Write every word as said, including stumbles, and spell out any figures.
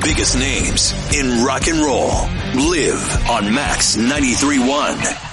biggest names in rock and roll live on Max ninety-three point one.